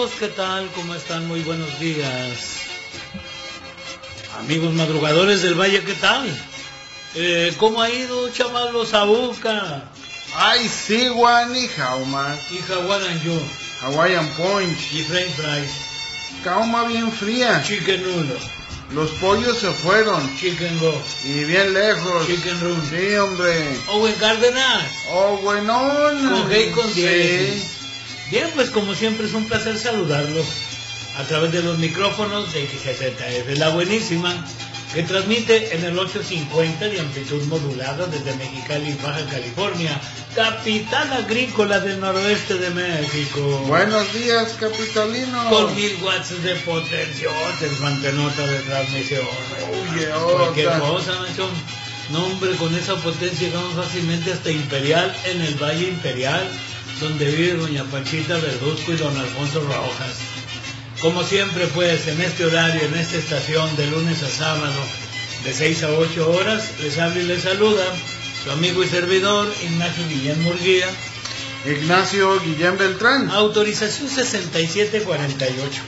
amigos, ¿qué tal? ¿Cómo están? Muy buenos días. Amigos madrugadores del Valle, ¿qué tal? ¿Cómo ha ido, chavalos, a Buca? Ay, sí, Juan, y Jauma. Y Hawaiian yo. Hawaiian Punch. Y French fries. Cauma bien fría. Chicken noodle. Los pollos se fueron. Chicken go. Y bien lejos. Chicken room. Sí, hombre. Owen Cárdenas. Oh, buenón. Con G y con diéresis. Sí. Bien, pues como siempre es un placer saludarlos a través de los micrófonos de XZF, la buenísima, que transmite en el 850 de amplitud modulada desde Mexicali, Baja California, capital agrícola del noroeste de México. Buenos días, capitalino. Con 1000 watts de potencia, el mantenota de transmisión. Oye, cualquier cosa, macho. No, hombre, con esa potencia llegamos fácilmente hasta Imperial, en el Valle Imperial, donde vive doña Pachita Verduzco y don Alfonso Rojas. Como siempre, pues, en este horario, en esta estación, de lunes a sábado, de 6 a 8 horas, les habla y les saluda su amigo y servidor, Ignacio Guillén Murguía. Ignacio Guillén Beltrán. Autorización 6748.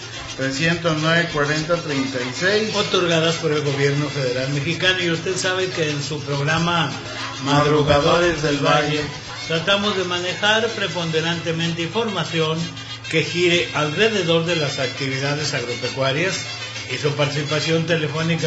309-4036. Otorgadas por el gobierno federal mexicano. Y usted sabe que en su programa Madrugadores del Valle tratamos de manejar preponderantemente información que gire alrededor de las actividades agropecuarias, y su participación telefónica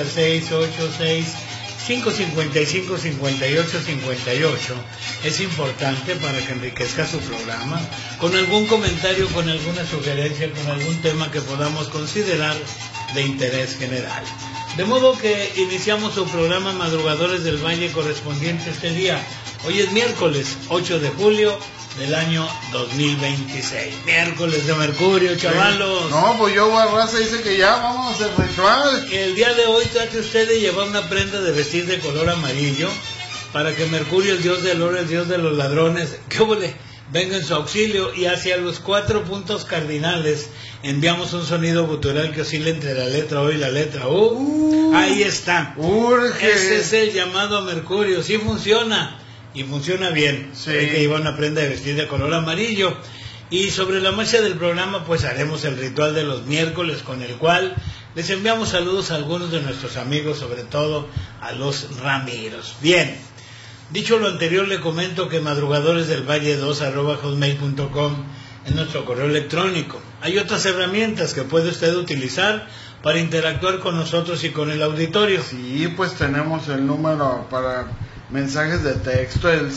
686-555-5858 es importante para que enriquezca su programa con algún comentario, con alguna sugerencia, con algún tema que podamos considerar de interés general. De modo que iniciamos su programa Madrugadores del Valle correspondiente este día. Hoy es miércoles 8 de julio del año 2026. Miércoles de Mercurio, chavalos. No, pues yo, Barraza, dice que ya vamos a hacer ritual. El día de hoy trate usted de llevar una prenda de vestir de color amarillo para que Mercurio, el dios del oro, el dios de los ladrones, venga en su auxilio, y hacia los 4 puntos cardinales enviamos un sonido gutural que oscila entre la letra O y la letra U. Ahí está. Urge. Ese es el llamado a Mercurio. Sí funciona. Y funciona bien. Sí. Hay que llevar una prenda de vestir de color amarillo. Y sobre la marcha del programa, pues haremos el ritual de los miércoles, con el cual les enviamos saludos a algunos de nuestros amigos, sobre todo a los Ramiros. Bien, dicho lo anterior, le comento que madrugadoresdelvalle2@hotmail.com es nuestro correo electrónico. Hay otras herramientas que puede usted utilizar para interactuar con nosotros y con el auditorio. Sí, pues tenemos el número para mensajes de texto, el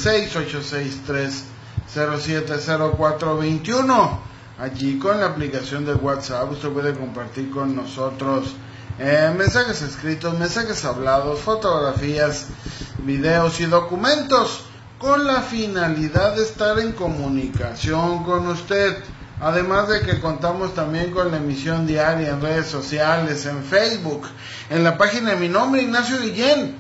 6863-070421. Allí con la aplicación de WhatsApp usted puede compartir con nosotros mensajes escritos, mensajes hablados, fotografías, videos y documentos, con la finalidad de estar en comunicación con usted. Además de que contamos también con la emisión diaria en redes sociales, en Facebook, en la página de mi nombre, Ignacio Guillén,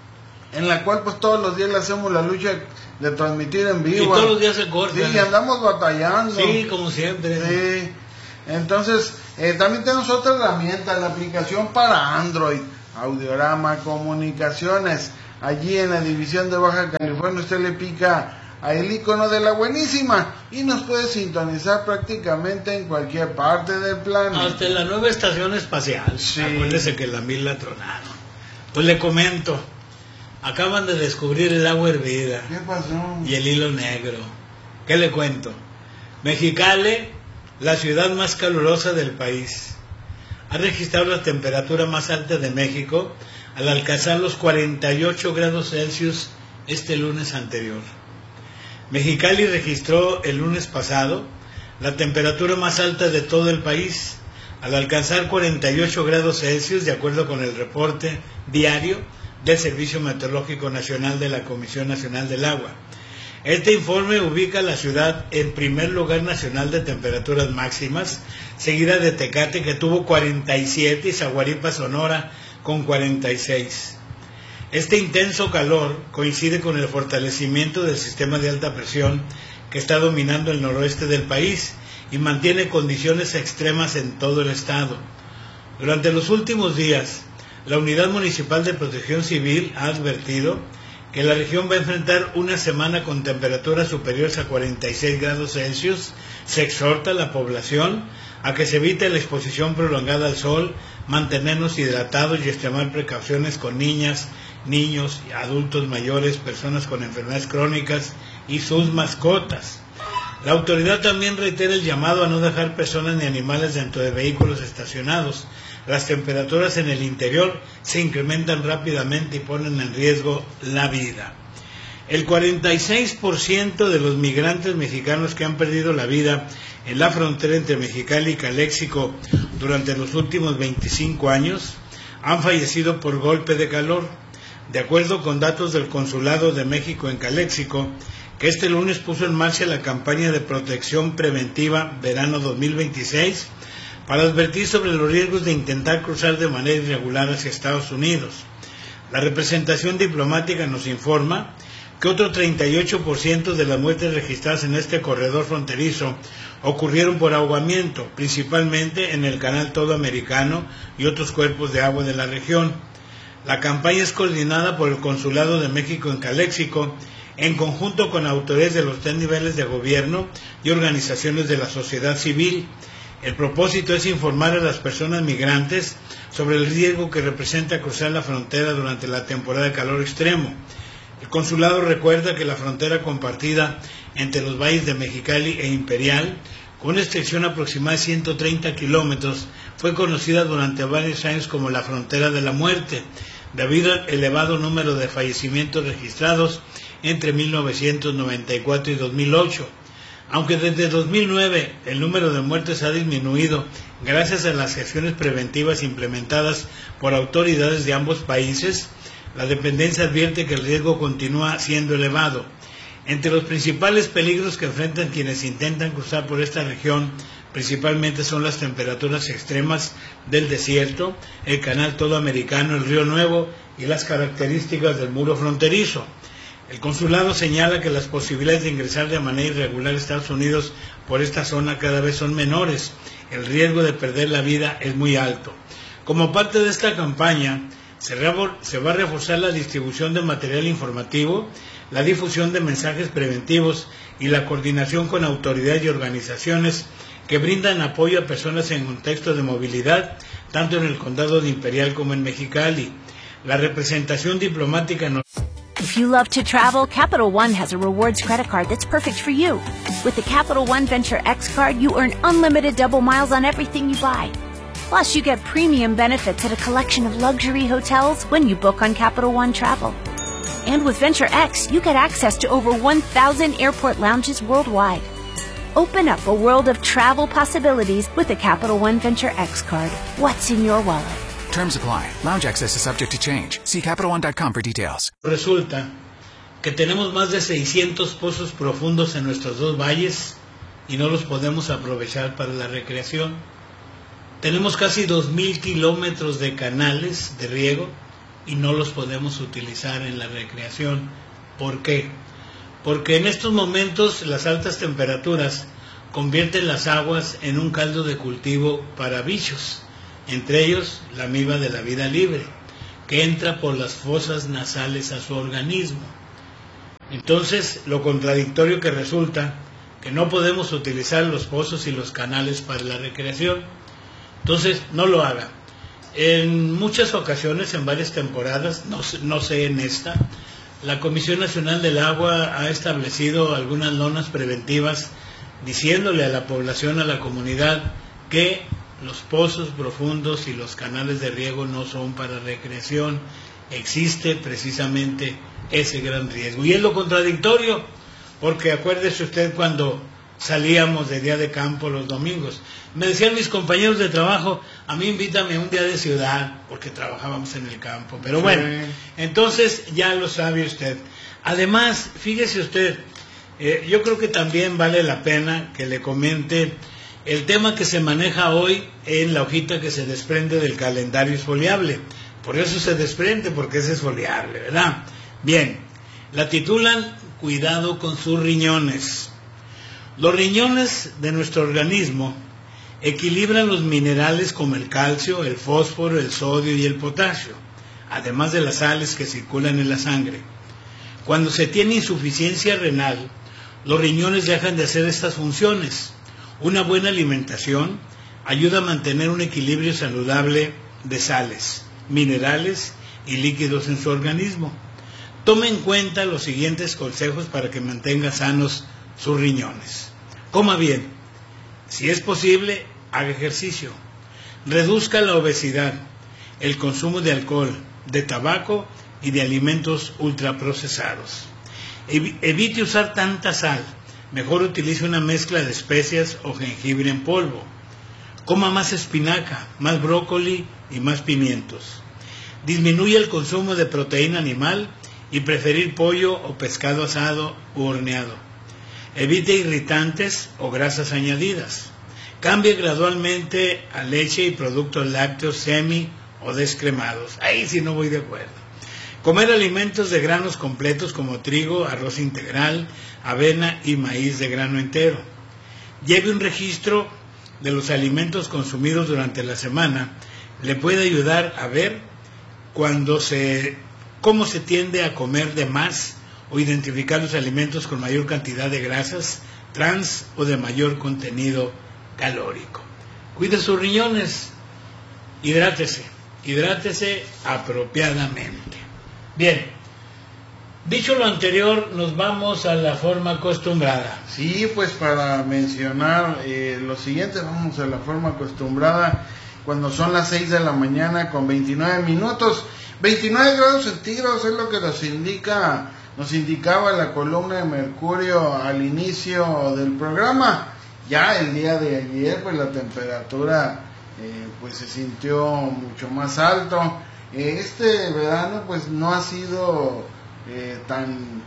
en la cual pues todos los días le hacemos la lucha de transmitir en vivo. Y todos los días se cortan. Sí, andamos batallando. Sí, como siempre. Sí. Entonces, también tenemos otra herramienta, la aplicación para Android, Audiorama Comunicaciones. Allí en la división de Baja California usted le pica al icono de la buenísima y nos puede sintonizar prácticamente en cualquier parte del planeta. Hasta en la nueva estación espacial. Sí. Acuérdese que la 1000 la tronaron. Pues le comento, acaban de descubrir el agua hervida. ¿Qué pasó? Y el hilo negro. ¿Qué le cuento? Mexicali, la ciudad más calurosa del país, ha registrado la temperatura más alta de México al alcanzar los 48 grados Celsius este lunes anterior. Mexicali registró el lunes pasado la temperatura más alta de todo el país, al alcanzar 48 grados Celsius, de acuerdo con el reporte diario del Servicio Meteorológico Nacional de la Comisión Nacional del Agua. Este informe ubica a la ciudad en primer lugar nacional de temperaturas máximas, seguida de Tecate, que tuvo 47, y Zaguaripa, Sonora, con 46. Este intenso calor coincide con el fortalecimiento del sistema de alta presión que está dominando el noroeste del país y mantiene condiciones extremas en todo el estado. Durante los últimos días, la Unidad Municipal de Protección Civil ha advertido que la región va a enfrentar una semana con temperaturas superiores a 46 grados Celsius. Se exhorta a la población a que se evite la exposición prolongada al sol, mantenernos hidratados y extremar precauciones con niñas, niños, adultos mayores, personas con enfermedades crónicas y sus mascotas. La autoridad también reitera el llamado a no dejar personas ni animales dentro de vehículos estacionados. Las temperaturas en el interior se incrementan rápidamente y ponen en riesgo la vida. El 46% de los migrantes mexicanos que han perdido la vida en la frontera entre Mexicali y Caléxico durante los últimos 25 años han fallecido por golpe de calor. De acuerdo con datos del Consulado de México en Caléxico, que este lunes puso en marcha la campaña de protección preventiva verano 2026 para advertir sobre los riesgos de intentar cruzar de manera irregular hacia Estados Unidos. La representación diplomática nos informa que otro 38% de las muertes registradas en este corredor fronterizo ocurrieron por ahogamiento, principalmente en el Canal Todo Americano y otros cuerpos de agua de la región. La campaña es coordinada por el Consulado de México en Caléxico, en conjunto con autoridades de los 3 niveles de gobierno y organizaciones de la sociedad civil. El propósito es informar a las personas migrantes sobre el riesgo que representa cruzar la frontera durante la temporada de calor extremo. El consulado recuerda que la frontera compartida entre los valles de Mexicali e Imperial, con una extensión aproximada de 130 kilómetros, fue conocida durante varios años como la frontera de la muerte, debido al elevado número de fallecimientos registrados entre 1994 y 2008. Aunque desde 2009 el número de muertes ha disminuido gracias a las acciones preventivas implementadas por autoridades de ambos países, la dependencia advierte que el riesgo continúa siendo elevado. Entre los principales peligros que enfrentan quienes intentan cruzar por esta región principalmente son las temperaturas extremas del desierto, el Canal Todo Americano, el Río Nuevo y las características del muro fronterizo. El consulado señala que las posibilidades de ingresar de manera irregular a Estados Unidos por esta zona cada vez son menores. El riesgo de perder la vida es muy alto. Como parte de esta campaña, se va a reforzar la distribución de material informativo, la difusión de mensajes preventivos y la coordinación con autoridades y organizaciones que brindan apoyo a personas en contextos de movilidad, tanto en el condado de Imperial como en Mexicali. La representación diplomática no... If you love to travel, Capital One has a rewards credit card that's perfect for you. With the Capital One Venture X card, you earn unlimited double miles on everything you buy. Plus, you get premium benefits at a collection of luxury hotels when you book on Capital One Travel. And with Venture X, you get access to over 1,000 airport lounges worldwide. Open up a world of travel possibilities with the Capital One Venture X card. What's in your wallet? Terms apply. Lounge access is subject to change. See CapitalOne.com for details. Resulta que tenemos más de 600 pozos profundos en nuestros 2 valles y no los podemos aprovechar para la recreación. Tenemos casi 2,000 kilómetros de canales de riego y no los podemos utilizar en la recreación. ¿Por qué? Porque en estos momentos las altas temperaturas convierten las aguas en un caldo de cultivo para bichos, entre ellos la amiba de la vida libre, que entra por las fosas nasales a su organismo. Entonces, lo contradictorio que resulta que no podemos utilizar los pozos y los canales para la recreación. Entonces, no lo haga. En muchas ocasiones, en varias temporadas, no sé en esta, la Comisión Nacional del Agua ha establecido algunas lonas preventivas diciéndole a la población, a la comunidad, que los pozos profundos y los canales de riego no son para recreación. Existe precisamente ese gran riesgo. Y es lo contradictorio, porque acuérdese usted cuando salíamos de día de campo los domingos. Me decían mis compañeros de trabajo, a mí invítame un día de ciudad, porque trabajábamos en el campo. Pero bueno, entonces ya lo sabe usted. Además, fíjese usted, yo creo que también vale la pena que le comente el tema que se maneja hoy en la hojita que se desprende del calendario esfoliable. Por eso se desprende, porque es esfoliable, ¿verdad? Bien, la titulan Cuidado con sus riñones. Los riñones de nuestro organismo equilibran los minerales como el calcio, el fósforo, el sodio y el potasio, además de las sales que circulan en la sangre. Cuando se tiene insuficiencia renal, los riñones dejan de hacer estas funciones. Una buena alimentación, ayuda a mantener un equilibrio saludable de sales, minerales y líquidos en su organismo. Tome en cuenta los siguientes consejos para que mantenga sanos sus riñones. Coma bien. Si es posible, haga ejercicio. Reduzca la obesidad, el consumo de alcohol, de tabaco y de alimentos ultraprocesados. Evite usar tanta sal. Mejor utilice una mezcla de especias o jengibre en polvo. Coma más espinaca, más brócoli y más pimientos. Disminuya el consumo de proteína animal y preferir pollo o pescado asado u horneado. Evite irritantes o grasas añadidas. Cambie gradualmente a leche y productos lácteos semi o descremados. Ahí sí no voy de acuerdo. Comer alimentos de granos completos como trigo, arroz integral, avena y maíz de grano entero. Lleve un registro de los alimentos consumidos durante la semana. Le puede ayudar a ver cómo se tiende a comer de más o identificar los alimentos con mayor cantidad de grasas trans o de mayor contenido calórico. Cuide sus riñones, hidrátese apropiadamente. Bien, dicho lo anterior, nos vamos a la forma acostumbrada. Sí, pues para mencionar lo siguiente, vamos a la forma acostumbrada cuando son las 6 de la mañana con 29 minutos. 29 grados centígrados es lo que nos indicaba la columna de Mercurio al inicio del programa. Ya el día de ayer pues la temperatura pues se sintió mucho más alto. Este verano pues no ha sido tan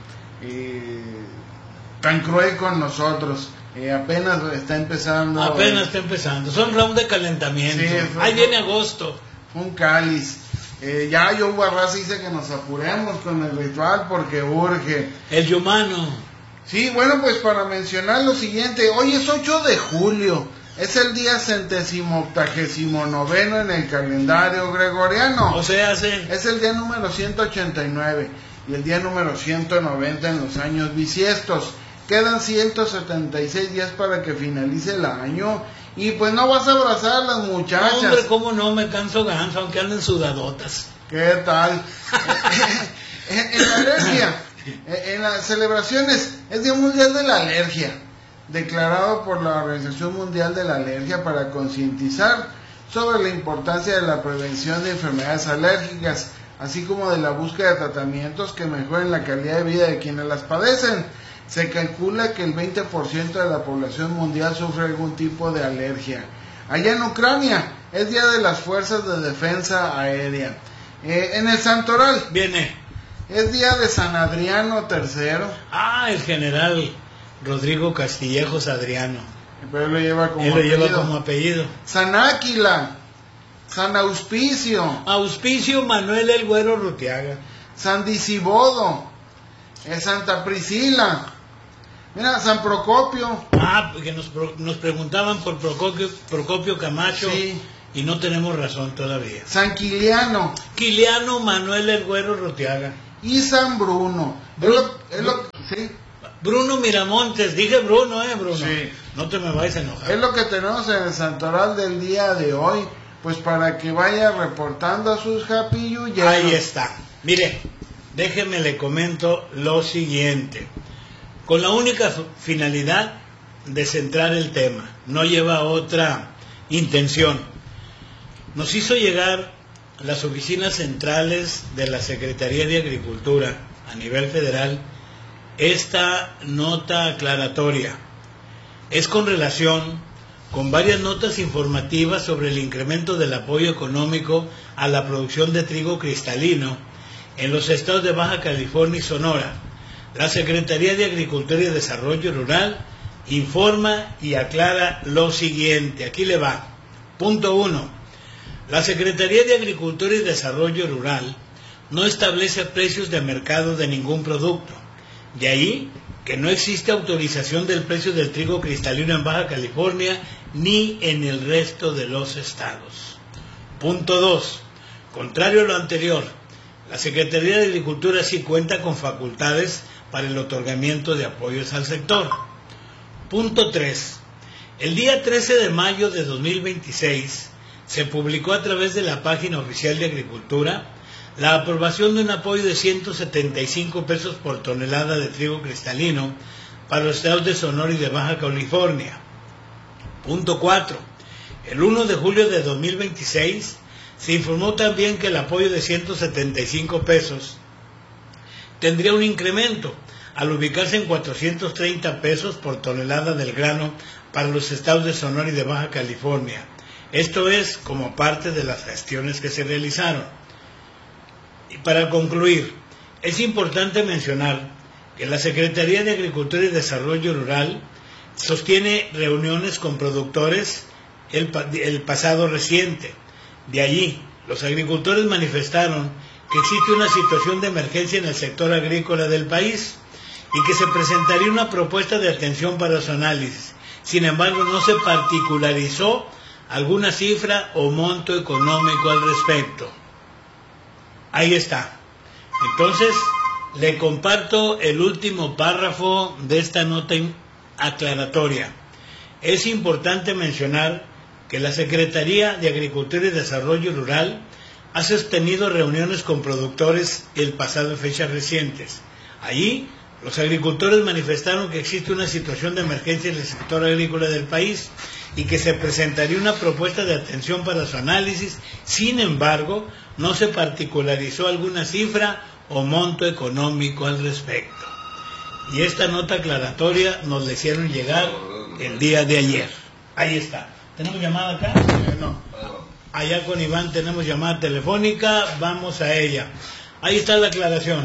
cruel con nosotros. Apenas está empezando. Son round de calentamiento. Sí, ahí viene agosto. Un cáliz. Ya Joe Barraza dice que nos apuremos con el ritual porque urge. El yumano. Sí, bueno, pues para mencionar lo siguiente, hoy es 8 de julio, es el día 189 en el calendario gregoriano. O sea, es el día número 189 y el día número 190 en los años bisiestos. Quedan 176 días para que finalice el año y pues no vas a abrazar a las muchachas. No, hombre, cómo no, me canso ganso, aunque anden sudadotas. ¿Qué tal? En la alergia, en las celebraciones, es Día Mundial de la Alergia, declarado por la Organización Mundial de la Alergia para concientizar sobre la importancia de la prevención de enfermedades alérgicas, así como de la búsqueda de tratamientos que mejoren la calidad de vida de quienes las padecen. Se calcula que el 20% de la población mundial sufre algún tipo de alergia. Allá en Ucrania es Día de las Fuerzas de Defensa Aérea. En el Santoral es Día de San Adriano III. El general Rodrigo Castillejos Adriano. Pero él lo lleva como apellido. San Áquila, San Auspicio Manuel el Güero Rutiaga, San Disibodo, Santa Priscila. Mira, San Procopio. Porque nos preguntaban por Procopio Camacho. Sí. Y no tenemos razón todavía. San Quiliano Manuel el Güero Rutiaga. Y San Bruno. Sí. Bruno Miramontes, dije Bruno, Bruno. Sí. No te me vayas a enojar. Es lo que tenemos en el Santoral del día de hoy. Pues para que vaya reportando a sus japilluyeros. Ahí está. Mire, déjeme le comento lo siguiente. Con la única finalidad de centrar el tema, no lleva otra intención. Nos hizo llegar las oficinas centrales de la Secretaría de Agricultura a nivel federal esta nota aclaratoria. Es con relación con varias notas informativas sobre el incremento del apoyo económico a la producción de trigo cristalino en los estados de Baja California y Sonora. La Secretaría de Agricultura y Desarrollo Rural informa y aclara lo siguiente. Aquí le va. Punto 1. La Secretaría de Agricultura y Desarrollo Rural no establece precios de mercado de ningún producto. De ahí que no existe autorización del precio del trigo cristalino en Baja California ni en el resto de los estados. Punto 2. Contrario a lo anterior, la Secretaría de Agricultura sí cuenta con facultades para el otorgamiento de apoyos al sector. Punto 3. El día 13 de mayo de 2026 se publicó a través de la página oficial de Agricultura la aprobación de un apoyo de 175 pesos por tonelada de trigo cristalino para los estados de Sonora y de Baja California. Punto 4. El 1 de julio de 2026 se informó también que el apoyo de 175 pesos tendría un incremento al ubicarse en 430 pesos por tonelada del grano para los estados de Sonora y de Baja California. Esto es como parte de las gestiones que se realizaron. Y para concluir, es importante mencionar que la Secretaría de Agricultura y Desarrollo Rural sostiene reuniones con productores el pasado reciente. De allí, los agricultores manifestaron que existe una situación de emergencia en el sector agrícola del país y que se presentaría una propuesta de atención para su análisis. Sin embargo, no se particularizó alguna cifra o monto económico al respecto. Ahí está. Entonces, le comparto el último párrafo de esta nota aclaratoria. Es importante mencionar que la Secretaría de Agricultura y Desarrollo Rural ha sostenido reuniones con productores el pasado en fechas recientes. Allí, los agricultores manifestaron que existe una situación de emergencia en el sector agrícola del país y que se presentaría una propuesta de atención para su análisis. Sin embargo, no se particularizó alguna cifra o monto económico al respecto. Y esta nota aclaratoria nos la hicieron llegar el día de ayer. Ahí está. ¿Tenemos llamada acá? No. Allá con Iván tenemos llamada telefónica, vamos a ella. Ahí está la aclaración.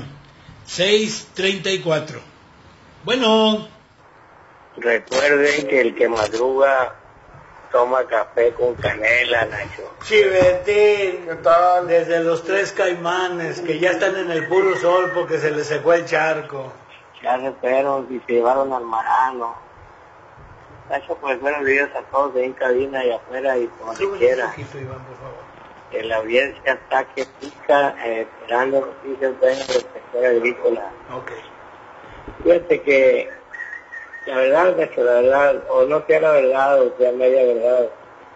6:34. Bueno. Recuerden que el que madruga toma café con canela, Nacho. Chivetín, ¿qué tal? Desde los Tres Caimanes, que ya están en el puro sol porque se les secó el charco. Ya se fueron y se llevaron al marano. Nacho, pues buenos días a todos de en cabina y afuera y por donde quiera. Iván, por favor. Que la audiencia está que pica esperando noticias buenas del sector agrícola. Ok. Fíjate que la verdad, Nacho, la verdad, o no sea la verdad, o sea media verdad,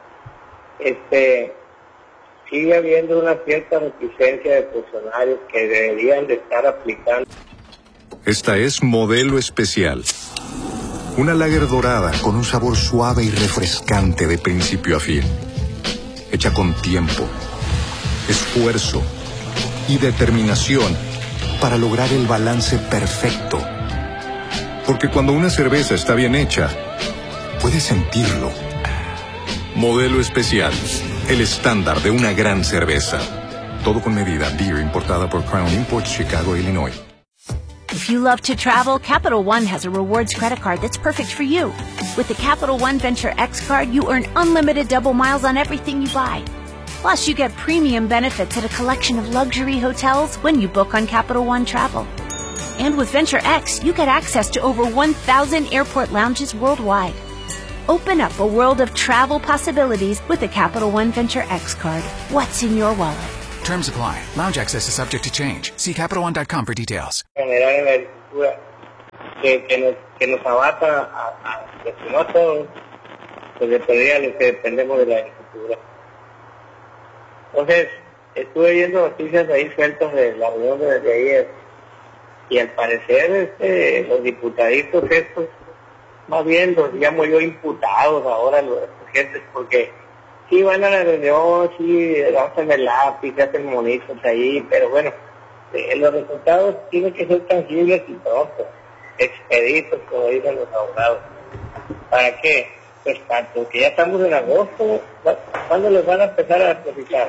sigue habiendo una cierta reticencia de funcionarios que deberían de estar aplicando. Esta es Modelo Especial. Una lager dorada con un sabor suave y refrescante de principio a fin. Hecha con tiempo, esfuerzo y determinación para lograr el balance perfecto. Porque cuando una cerveza está bien hecha, puedes sentirlo. Modelo Especial, el estándar de una gran cerveza. Todo con medida. Beer importada por Crown Imports, Chicago, Illinois. If you love to travel, Capital One has a rewards credit card that's perfect for you. With the Capital One Venture X card, you earn unlimited double miles on everything you buy. Plus, you get premium benefits at a collection of luxury hotels when you book on Capital One Travel. And with Venture X, you get access to over 1,000 airport lounges worldwide. Open up a world of travel possibilities with the Capital One Venture X card. What's in your wallet? Terms apply. Lounge access is subject to change. See CapitalOne.com for details. General en la agricultura que nos abata que si no todos, pues de perdida los que dependemos de la agricultura. Entonces, estuve viendo noticias ahí sueltas de la reunión de ayer y al parecer los diputaditos estos, más bien los llamo yo imputados ahora los gentes, porque sí van a la reunión, sí hacen el lápiz, hacen monitos ahí, pero bueno, los resultados tienen que ser tangibles y pronto, expeditos, como dicen los abogados. ¿Para qué? Pues porque ya estamos en agosto. ¿Cuándo les van a empezar a depositar?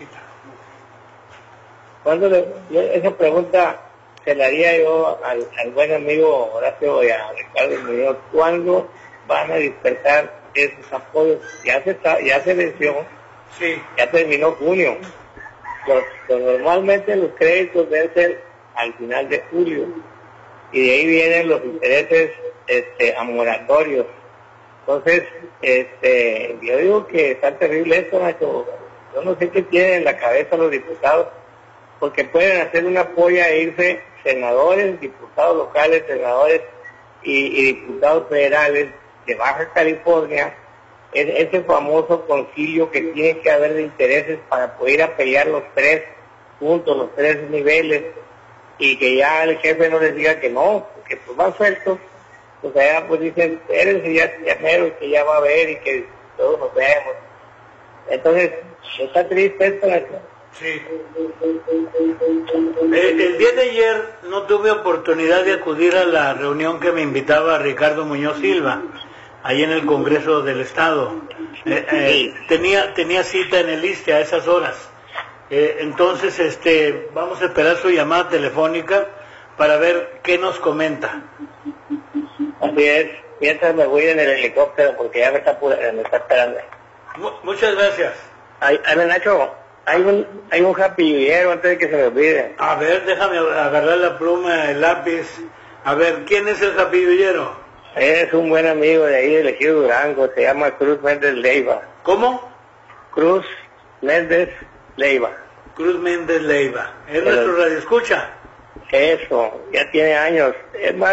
Esa pregunta se la haría yo al buen amigo Horacio y a Ricardo Muñoz. ¿Cuándo van a dispersar esos apoyos? Ya se venció, sí. Ya terminó junio. Normalmente los créditos deben ser al final de julio y de ahí vienen los intereses moratorios. Entonces, yo digo que está terrible esto, Nacho. Yo no sé qué tienen en la cabeza los diputados, porque pueden hacer una polla e irse senadores, diputados locales, senadores y diputados federales de Baja California ese famoso concilio que tiene que haber de intereses para poder a pelear los tres puntos, los tres niveles, y que ya el jefe no les diga que no, porque pues van sueltos, pues allá pues dicen, espérense ya mero, que ya va a haber y que todos nos vemos. Entonces, está triste esto. Sí. El día de ayer no tuve oportunidad de acudir a la reunión que me invitaba Ricardo Muñoz Silva, ahí en el Congreso del Estado. Tenía cita en el ISSSTE a esas horas. Entonces, vamos a esperar su llamada telefónica para ver qué nos comenta. Así es. Mientras me voy en el helicóptero porque ya me está esperando. Muchas gracias. Nacho, hay un japillero antes de que se me olvide. A ver, déjame agarrar la pluma, el lápiz. A ver, ¿quién es el japillero? Es un buen amigo de ahí del Ejido Durango, se llama Cruz Méndez Leiva. ¿Cómo? Cruz Méndez Leiva. Cruz Méndez Leiva. ¿Es nuestro radioescucha? Eso, ya tiene años. Es más,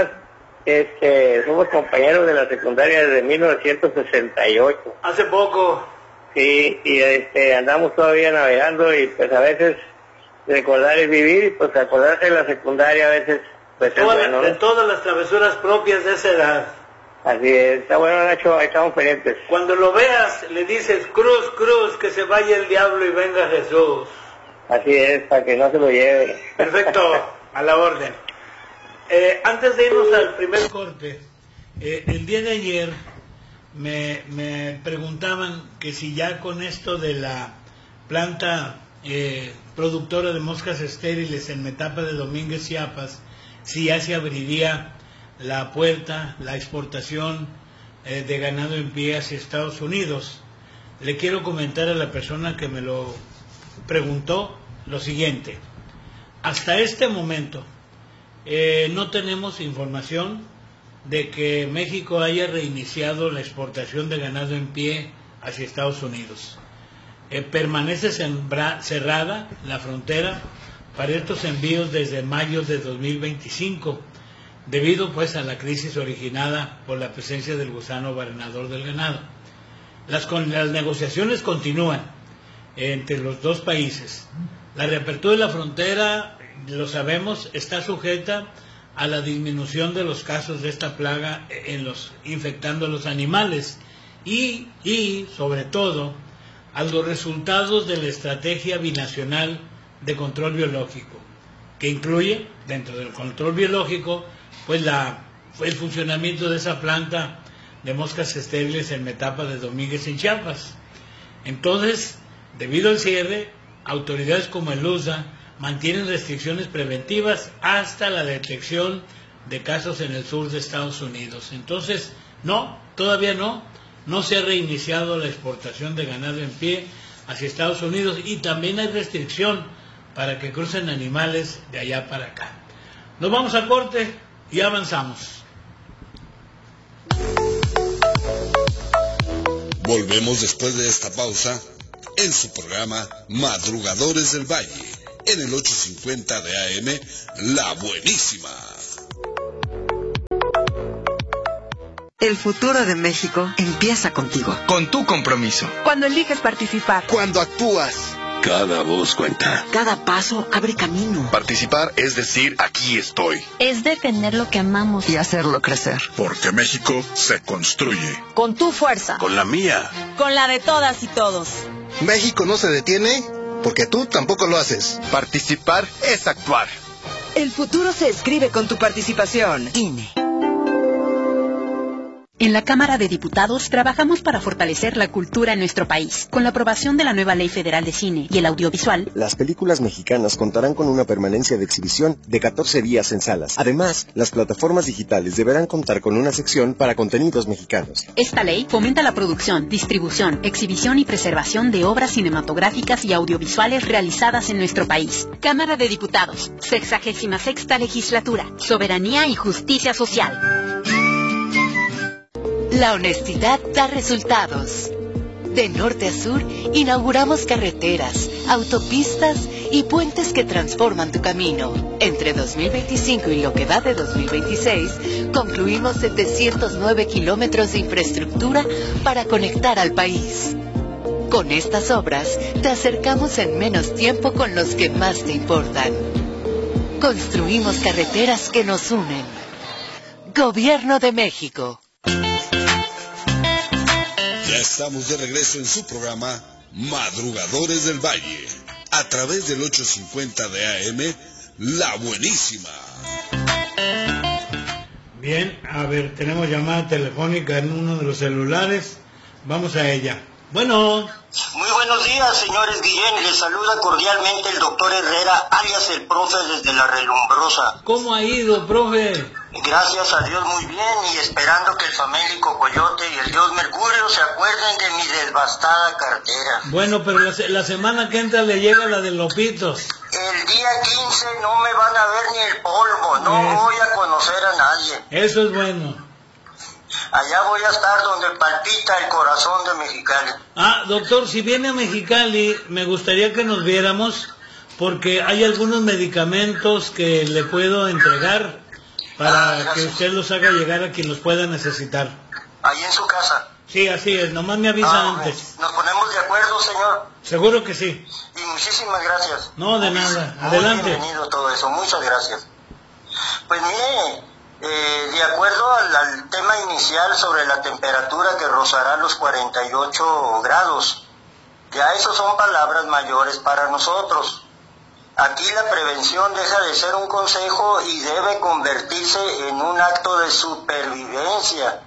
somos compañeros de la secundaria desde 1968. Hace poco. Sí, y andamos todavía navegando y pues a veces recordar es vivir y pues acordarse de la secundaria a veces pues es bueno, ¿no? De todas las travesuras propias de esa edad. Así es, está bueno Nacho, ahí estamos pendientes. Cuando lo veas le dices, Cruz, Cruz, que se vaya el diablo y venga Jesús. Así es, para que no se lo lleve. Perfecto, a la orden. Antes de irnos al primer corte, el día de ayer me preguntaban que si ya con esto de la planta productora de moscas estériles en Metapa de Domínguez, Chiapas, si ya se abriría la puerta, la exportación de ganado en pie hacia Estados Unidos. Le quiero comentar a la persona que me lo preguntó lo siguiente: hasta este momento no tenemos información de que México haya reiniciado la exportación de ganado en pie hacia Estados Unidos. Permanece cerrada la frontera para estos envíos desde mayo de 2025, debido pues a la crisis originada por la presencia del gusano barrenador del ganado. Las negociaciones continúan entre los dos países. La reapertura de la frontera, lo sabemos, está sujeta a la disminución de los casos de esta plaga infectando a los animales y sobre todo a los resultados de la estrategia binacional de control biológico, que incluye dentro del control biológico pues el funcionamiento de esa planta de moscas estériles en Metapa de Domínguez en Chiapas. Entonces, debido al cierre, autoridades como el USA mantienen restricciones preventivas hasta la detección de casos en el sur de Estados Unidos. Entonces, todavía no se ha reiniciado la exportación de ganado en pie hacia Estados Unidos y también hay restricción para que crucen animales de allá para acá. Nos vamos a corte y avanzamos. Volvemos después de esta pausa en su programa Madrugadores del Valle, en el 850 de AM, La Buenísima. El futuro de México empieza contigo. Con tu compromiso. Cuando eliges participar. Cuando actúas. Cada voz cuenta. Cada paso abre camino. Participar es decir, aquí estoy. Es defender lo que amamos. Y hacerlo crecer. Porque México se construye. Con tu fuerza. Con la mía. Con la de todas y todos. México no se detiene porque tú tampoco lo haces. Participar es actuar. El futuro se escribe con tu participación. INE. En la Cámara de Diputados trabajamos para fortalecer la cultura en nuestro país. Con la aprobación de la nueva Ley Federal de Cine y el Audiovisual, las películas mexicanas contarán con una permanencia de exhibición de 14 días en salas. Además, las plataformas digitales deberán contar con una sección para contenidos mexicanos. Esta ley fomenta la producción, distribución, exhibición y preservación de obras cinematográficas y audiovisuales realizadas en nuestro país. Cámara de Diputados, 66ª Legislatura, Soberanía y Justicia Social. La honestidad da resultados. De norte a sur, inauguramos carreteras, autopistas y puentes que transforman tu camino. Entre 2025 y lo que va de 2026, concluimos 709 kilómetros de infraestructura para conectar al país. Con estas obras, te acercamos en menos tiempo con los que más te importan. Construimos carreteras que nos unen. Gobierno de México. Ya estamos de regreso en su programa Madrugadores del Valle, a través del 850 de AM, La Buenísima. Bien, a ver, tenemos llamada telefónica en uno de los celulares. Vamos a ella. Bueno. Muy buenos días, señores Guillén. Les saluda cordialmente el doctor Herrera, alias el profe desde La Relumbrosa. ¿Cómo ha ido, profe? Gracias a Dios muy bien, y esperando que el famélico Coyote y el dios Mercurio se acuerden de mi desbastada cartera. Bueno, pero la semana que entra le llega la de Lopitos. El día 15 no me van a ver ni el polvo, no voy a conocer a nadie. Eso es bueno. Allá voy a estar donde palpita el corazón de Mexicali. Ah, doctor, si viene a Mexicali, me gustaría que nos viéramos, porque hay algunos medicamentos que le puedo entregar para que usted los haga llegar a quien los pueda necesitar. ¿Ahí en su casa? Sí, así es, nomás me avisa antes. ¿Nos ponemos de acuerdo, señor? Seguro que sí. Y muchísimas gracias. No, de nada, adelante. Muy bienvenido todo eso, muchas gracias. Pues mire, de acuerdo al tema inicial sobre la temperatura que rozará los 48 grados, ya eso son palabras mayores para nosotros. Aquí la prevención deja de ser un consejo y debe convertirse en un acto de supervivencia.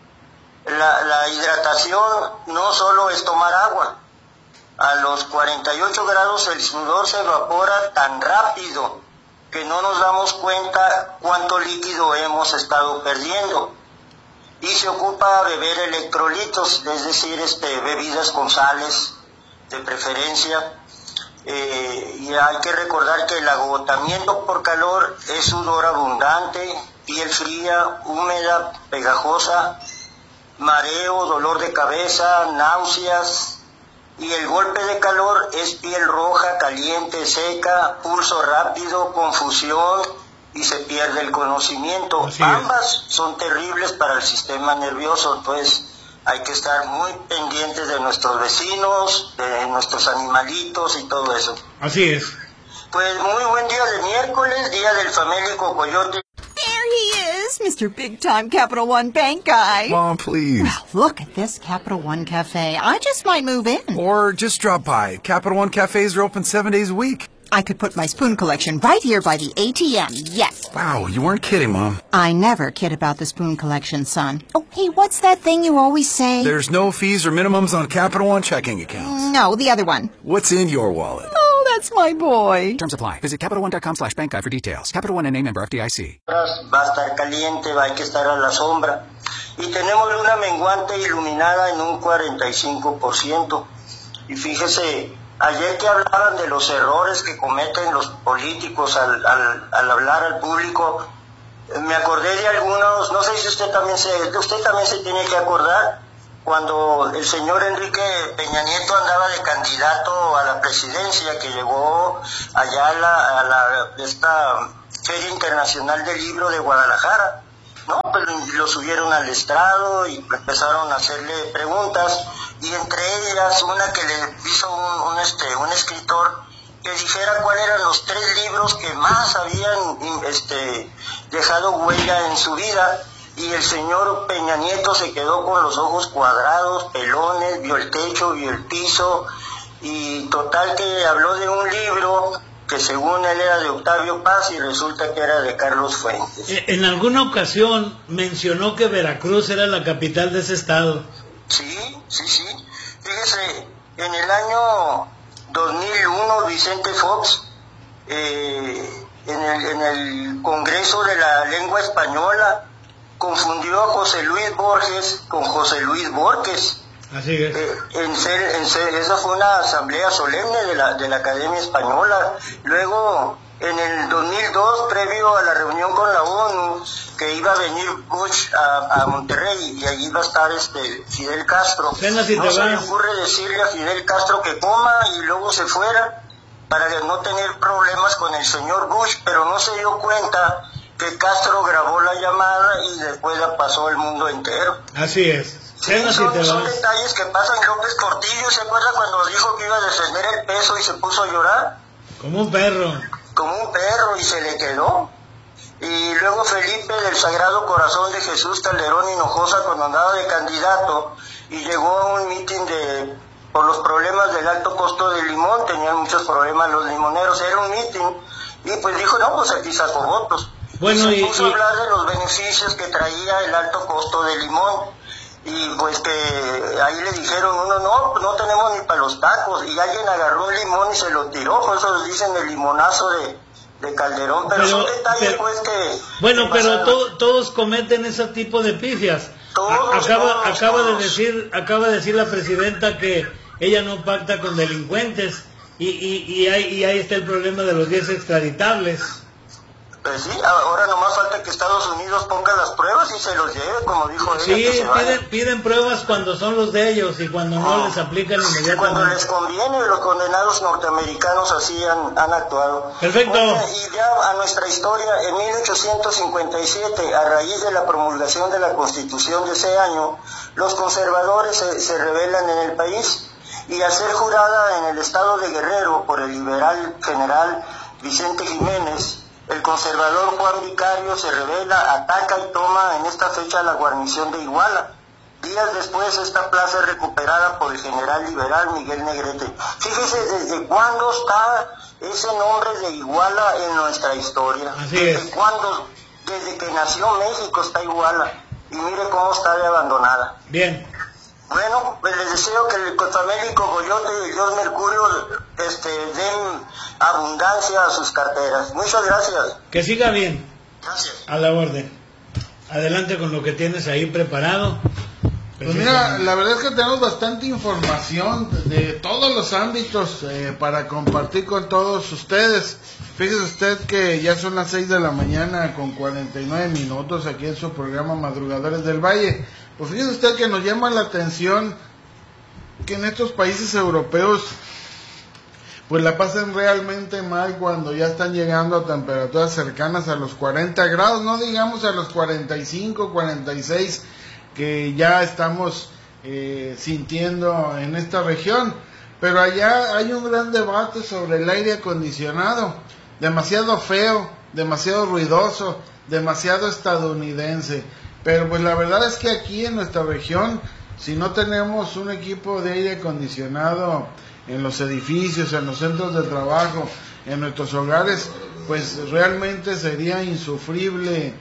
La hidratación no solo es tomar agua. A los 48 grados el sudor se evapora tan rápido que no nos damos cuenta cuánto líquido hemos estado perdiendo. Y se ocupa beber electrolitos, es decir, bebidas con sales de preferencia. Y hay que recordar que el agotamiento por calor es sudor abundante, piel fría, húmeda, pegajosa, mareo, dolor de cabeza, náuseas, y el golpe de calor es piel roja, caliente, seca, pulso rápido, confusión y se pierde el conocimiento. Ambas son terribles para el sistema nervioso, entonces hay que estar muy pendientes de nuestros vecinos, de nuestros animalitos y todo eso. Así es. Pues muy buen día de miércoles, día del famélico Coyote. There he is, Mr. Big Time Capital One Bank Guy. Mom, please. Well, look at this Capital One Cafe. I just might move in. Or just drop by. Capital One cafes are open 7 days a week. I could put my spoon collection right here by the ATM, yes. Wow, you weren't kidding, Mom. I never kid about the spoon collection, son. Oh, hey, what's that thing you always say? There's no fees or minimums on Capital One checking accounts. No, the other one. What's in your wallet? Oh, that's my boy. Terms apply. Visit CapitalOne.com/bankguide for details. Capital One NA, member FDIC. Va a estar caliente, hay que estar a la sombra. Y tenemos luna menguante iluminada en un 45%. Y fíjese, ayer que hablaban de los errores que cometen los políticos al hablar al público, me acordé de algunos, no sé si usted también se tiene que acordar, cuando el señor Enrique Peña Nieto andaba de candidato a la presidencia, que llegó allá a esta Feria Internacional del Libro de Guadalajara, ¿no? Pues lo subieron al estrado y empezaron a hacerle preguntas, y entre ellas una que le hizo un escritor que dijera cuáles eran los 3 libros que más habían dejado huella en su vida, y el señor Peña Nieto se quedó con los ojos cuadrados, pelones, vio el techo, vio el piso, y total que habló de un libro que según él era de Octavio Paz y resulta que era de Carlos Fuentes. En alguna ocasión mencionó que Veracruz era la capital de ese estado. Sí. Fíjese, en el año 2001 Vicente Fox, en el Congreso de la Lengua Española, confundió a José Luis Borges con José Luis Borges. Así es. Esa fue una asamblea solemne de la Academia Española. Luego, en el 2002, previo a la reunión con la ONU, que iba a venir Bush a Monterrey, y allí iba a estar Fidel Castro. No se le ocurre decirle a Fidel Castro que coma y luego se fuera. para no tener problemas con el señor Bush, pero no se dio cuenta que Castro grabó la llamada y después la pasó al mundo entero. Así es. Sí, son detalles que pasan. López Portillo, ¿se acuerda cuando dijo que iba a defender el peso y se puso a llorar? Como un perro. Como un perro, y se le quedó. Y luego Felipe del Sagrado Corazón de Jesús Calderón Hinojosa, cuando andaba de candidato y llegó a un mitin por los problemas del alto costo del limón, tenían muchos problemas los limoneros, era un mitin, y pues dijo, no, pues aquí saco votos. Bueno, y se puso a hablar de los beneficios que traía el alto costo del limón. Y pues que ahí le dijeron no tenemos ni para los tacos, y alguien agarró un limón y se lo tiró, por eso les dicen el limonazo de Calderón, pero son detalles pues que... Bueno, pero todos cometen ese tipo de pifias. Acaba de decir la presidenta que ella no pacta con delincuentes, y ahí está el problema de los 10 extraditables. Pues sí, ahora nomás falta que Estados Unidos ponga las pruebas y se los lleve, como dijo ella. Sí, piden pruebas cuando son los de ellos y cuando no les aplican inmediatamente. Cuando les conviene, los condenados norteamericanos así han actuado. Perfecto. Bueno, y ya a nuestra historia, en 1857, a raíz de la promulgación de la Constitución de ese año, los conservadores se rebelan en el país, y al ser jurada en el estado de Guerrero por el liberal general Vicente Jiménez, el conservador Juan Vicario se rebela, ataca y toma en esta fecha la guarnición de Iguala. Días después esta plaza es recuperada por el general liberal Miguel Negrete. Fíjese desde cuándo está ese nombre de Iguala en nuestra historia. Desde cuándo, desde que nació México está Iguala, y mire cómo está de abandonada. Bien. Bueno, pues les deseo que el Cotamélico Goyote y el Dios Mercurio den abundancia a sus carteras. Muchas gracias. Que siga bien. Gracias. A la orden. Adelante con lo que tienes ahí preparado. Pues mira, la verdad es que tenemos bastante información de todos los ámbitos para compartir con todos ustedes. Fíjese usted que ya son las 6 de la mañana con 49 minutos aquí en su programa Madrugadores del Valle. Pues fíjese usted que nos llama la atención que en estos países europeos pues la pasan realmente mal cuando ya están llegando a temperaturas cercanas a los 40 grados, no digamos a los 45, 46 que ya estamos sintiendo en esta región, pero allá hay un gran debate sobre el aire acondicionado, demasiado feo, demasiado ruidoso, demasiado estadounidense, pero pues la verdad es que aquí en nuestra región, si no tenemos un equipo de aire acondicionado en los edificios, en los centros de trabajo, en nuestros hogares, pues realmente sería insufrible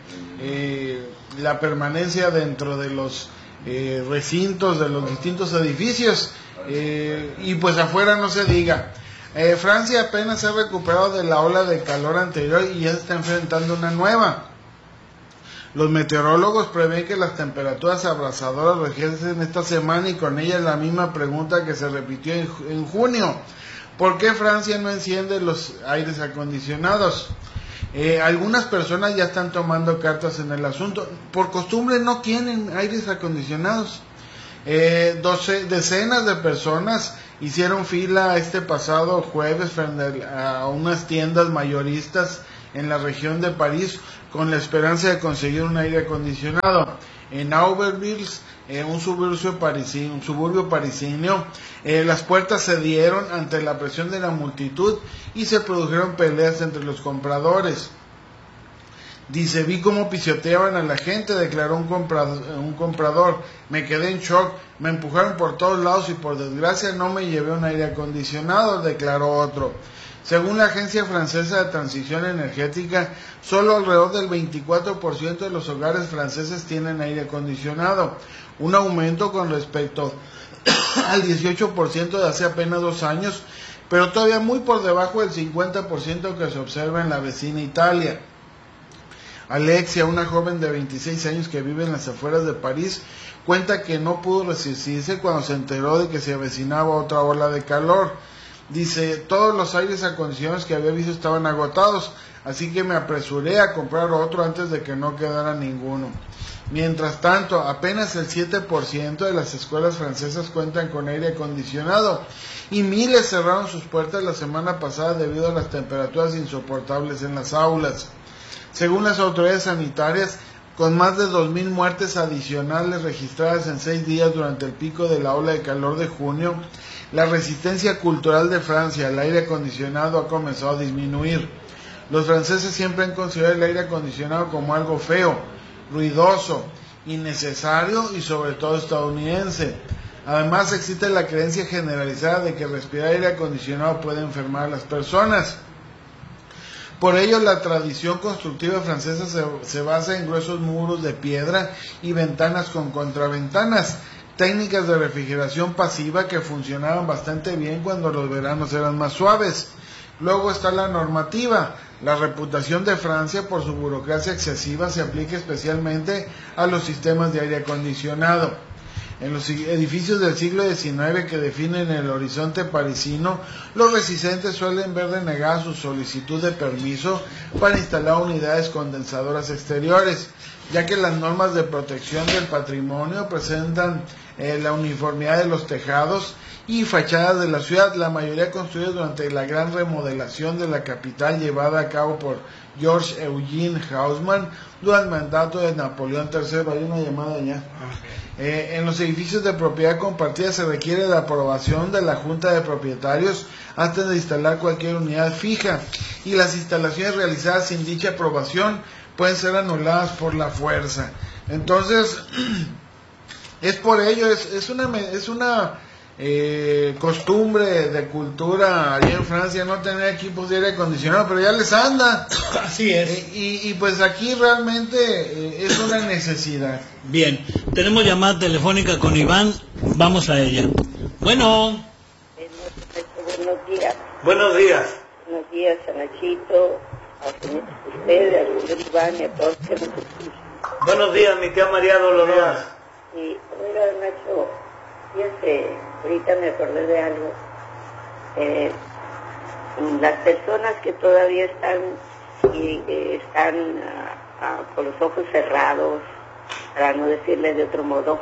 la permanencia dentro de los recintos de los distintos edificios, y pues afuera no se diga. Francia apenas se ha recuperado de la ola de calor anterior y ya se está enfrentando una nueva. Los meteorólogos prevén que las temperaturas abrasadoras regresen esta semana, y con ellas la misma pregunta que se repitió en junio: ¿por qué Francia no enciende los aires acondicionados? Algunas personas ya están tomando cartas en el asunto. Por costumbre no quieren aires acondicionados. Decenas de personas hicieron fila este pasado jueves frente a unas tiendas mayoristas en la región de París con la esperanza de conseguir un aire acondicionado. En Aubervilliers, un suburbio parisino, las puertas cedieron ante la presión de la multitud y se produjeron peleas entre los compradores. Dice: vi cómo pisoteaban a la gente, declaró un comprador. Me quedé en shock, me empujaron por todos lados y por desgracia no me llevé un aire acondicionado, declaró otro. Según la Agencia Francesa de Transición Energética, solo alrededor del 24% de los hogares franceses tienen aire acondicionado, un aumento con respecto al 18% de hace apenas 2 años, pero todavía muy por debajo del 50% que se observa en la vecina Italia. Alexia, una joven de 26 años que vive en las afueras de París, cuenta que no pudo resistirse cuando se enteró de que se avecinaba otra ola de calor. Dice: todos los aires acondicionados que había visto estaban agotados. así que me apresuré a comprar otro antes de que no quedara ninguno. Mientras tanto, apenas el 7% de las escuelas francesas cuentan con aire acondicionado y miles cerraron sus puertas la semana pasada debido a las temperaturas insoportables en las aulas. Según las autoridades sanitarias, con más de 2,000 muertes adicionales registradas en 6 días durante el pico de la ola de calor de junio, la resistencia cultural de Francia al aire acondicionado ha comenzado a disminuir. Los franceses siempre han considerado el aire acondicionado como algo feo, ruidoso, innecesario y sobre todo estadounidense. Además existe la creencia generalizada de que respirar aire acondicionado puede enfermar a las personas. Por ello, la tradición constructiva francesa se basa en gruesos muros de piedra y ventanas con contraventanas, técnicas de refrigeración pasiva que funcionaban bastante bien cuando los veranos eran más suaves. Luego está la normativa. La reputación de Francia por su burocracia excesiva se aplica especialmente a los sistemas de aire acondicionado. En los edificios del siglo XIX que definen el horizonte parisino, los residentes suelen ver denegada su solicitud de permiso para instalar unidades condensadoras exteriores, ya que las normas de protección del patrimonio presentan la uniformidad de los tejados y fachadas de la ciudad, la mayoría construidas durante la gran remodelación de la capital llevada a cabo por Georges Eugène Haussmann durante el mandato de Napoleón III. Hay una llamada ya. En los edificios de propiedad compartida se requiere la aprobación de la Junta de Propietarios antes de instalar cualquier unidad fija, y las instalaciones realizadas sin dicha aprobación pueden ser anuladas por la fuerza. Entonces, es por ello, es una costumbre de cultura allá en Francia no tener equipos de aire acondicionado, pero ya les anda. Así es. Y pues aquí realmente es una necesidad. Bien, tenemos llamada telefónica con Iván, vamos a ella. Bueno. Buenos días. Buenos días. Buenos días, a Nachito, a ustedes, al señor Iván y a todos que nos escuchan. Buenos días, mi tía María Dolores. Sí, oiga, Nacho, fíjese, ahorita me acordé de algo. Las personas que todavía están con los ojos cerrados, para no decirle de otro modo,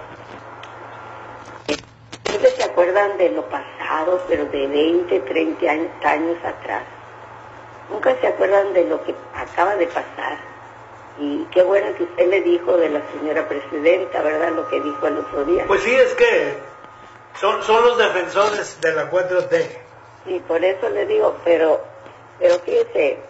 ustedes se acuerdan de lo pasado, pero de 20, 30 años atrás. Nunca se acuerdan de lo que acaba de pasar. Y qué bueno que usted le dijo de la señora presidenta, ¿verdad? Lo que dijo el otro día. Pues sí, es que son los defensores de la 4T. Sí, por eso le digo, pero fíjese,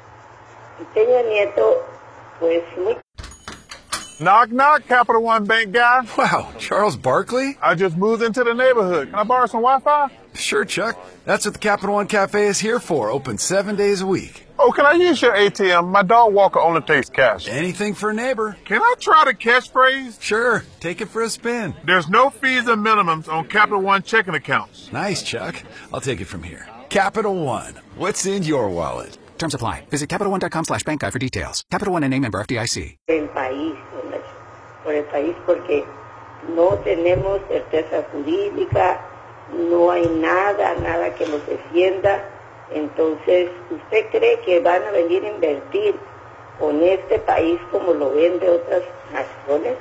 Peña Nieto, pues muy... Knock, knock, Capital One Bank guy. Wow, Charles Barkley? I just moved into the neighborhood. Can I borrow some Wi-Fi? Sure, Chuck. That's what the Capital One Cafe is here for, open 7 days a week. Oh, can I use your ATM? My dog walker only takes cash. Anything for a neighbor. Can I try the catchphrase? Sure, take it for a spin. There's no fees and minimums on Capital One checking accounts. Nice, Chuck. I'll take it from here. Capital One. What's in your wallet? Terms apply. Visit CapitalOne.com/bankguide for details. Capital One, a member FDIC. El país, por el país, porque no tenemos certeza jurídica, no hay nada que nos defienda. Entonces, ¿usted cree que van a venir a invertir con este país como lo ven de otras naciones?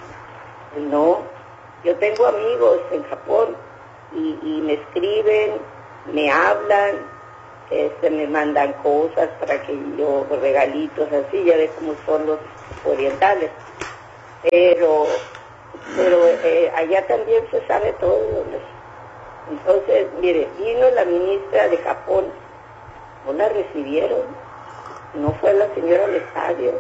No. Yo tengo amigos en Japón y me escriben, me hablan, me mandan cosas para que yo, regalitos así, ya ve cómo son los orientales. Pero allá también se sabe todo. Entonces, mire, vino la ministra de Japón, no la recibieron, no fue la señora al estadio,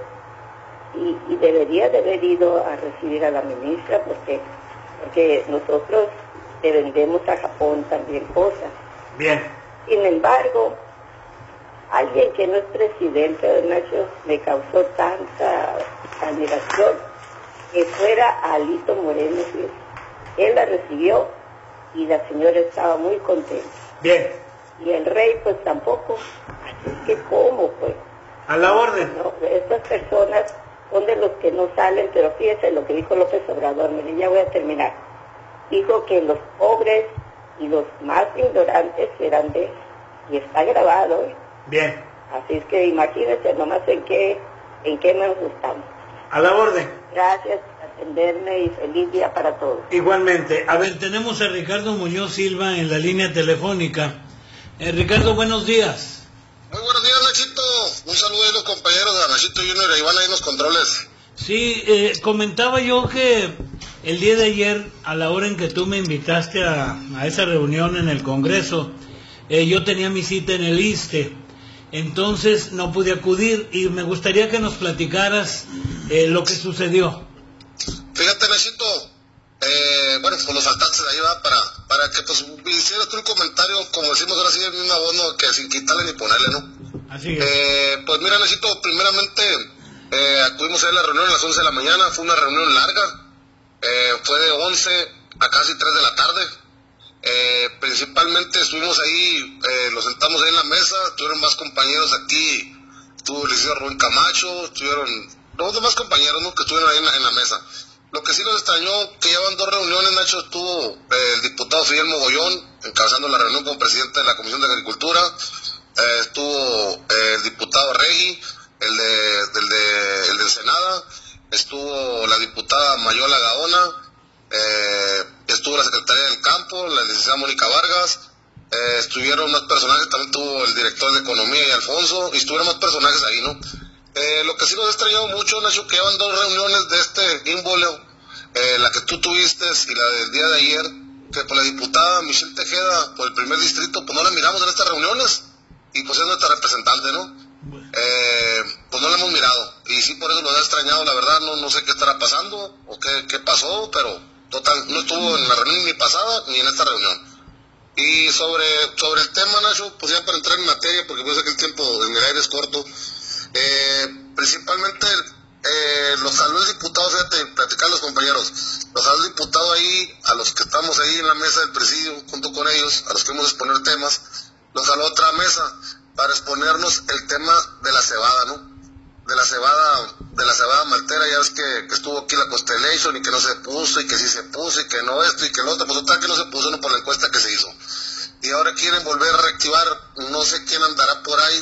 y debería de haber ido a recibir a la ministra porque nosotros le vendemos a Japón también cosas. Bien. Sin embargo, alguien que no es presidente de Nacho me causó tanta admiración, que fuera Alito Moreno. Él la recibió y la señora estaba muy contenta. Bien. Y el rey pues tampoco. Así que ¿cómo pues? A la orden. No, estas personas son de los que no salen, pero fíjese lo que dijo López Obrador, mire, ya voy a terminar. Dijo que los pobres y los más ignorantes serán de él. Y está grabado, ¿eh? Bien. Así es que imagínense nomás en qué nos estamos. A la orden. Gracias por atenderme y feliz día para todos. Igualmente. A ver, tenemos a Ricardo Muñoz Silva en la línea telefónica. Ricardo, buenos días. Muy buenos días, Nachito. Un saludo a los compañeros de Nachito Junior y Iván ahí en los controles. Sí, comentaba yo que el día de ayer, a la hora en que tú me invitaste a esa reunión en el Congreso, yo tenía mi cita en el ISSSTE, entonces no pude acudir y me gustaría que nos platicaras lo que sucedió. Fíjate, Nachito, bueno, pues lo saltaste de ahí, va, para que pues hicieras tú el comentario, como decimos ahora sí, en misma voz, ¿no? Que sin quitarle ni ponerle, ¿no? Así es. Pues mira, Nachito, primeramente acudimos a la reunión a las 11 de la mañana, fue una reunión larga, fue de 11 a casi 3 de la tarde. Principalmente estuvimos ahí, nos sentamos ahí en la mesa, tuvieron más compañeros aquí, estuvo el licenciado Rubén Camacho, estuvieron los demás compañeros, ¿no? Que estuvieron ahí en la mesa. Lo que sí nos extrañó, que llevan 2 reuniones, Nacho, estuvo el diputado Fidel Mogollón encabezando la reunión como presidente de la Comisión de Agricultura, estuvo el diputado Regi, el del Senado, estuvo la diputada Mayola Gaona, estuvo la secretaria del campo, la licenciada Mónica Vargas, estuvieron más personajes, también estuvo el director de Economía y Alfonso, y estuvieron más personajes ahí, ¿no? Lo que sí nos ha extrañado mucho, Nacho, que llevan 2 reuniones de este ímbole, la que tú tuviste y la del día de ayer, que por la diputada Michelle Tejeda, por el primer distrito, pues no la miramos en estas reuniones, y pues es nuestra representante, ¿no? Pues no la hemos mirado, y sí, por eso nos ha extrañado, la verdad, no sé qué estará pasando, o qué pasó, pero total, no estuvo en la reunión ni pasada, ni en esta reunión. Y sobre el tema, Nacho, pues ya para entrar en materia, porque yo sé que el tiempo en el aire es corto, principalmente los jaló el diputado, fíjate, platicar a los compañeros, los jaló el diputado ahí, a los que estamos ahí en la mesa del presidio, junto con ellos, a los que vamos a exponer temas, los jaló a otra mesa para exponernos el tema de la cebada, ¿no? De la cebada maltera. Ya ves que estuvo aquí la Constellation y que no se puso, y que sí se puso, y que no esto y que lo otro, pues total que no se puso, no, por la encuesta que se hizo. Y ahora quieren volver a reactivar, no sé quién andará por ahí